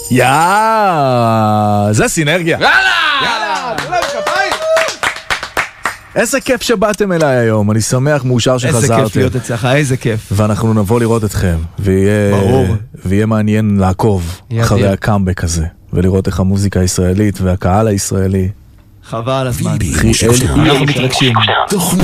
זה סינרגיה. יאללה! איזה כיף שבאתם אליי היום, אני שמח, מאושר שחזרתם. איזה כיף להיות אצלך, איזה כיף. ואנחנו נבוא לראות אתכם, ויהיה מעניין לעקוב אחרי הקאמבק הזה, ולראות איך המוזיקה הישראלית והקהל הישראלי. חבל הזמן. אנחנו מתרגשים.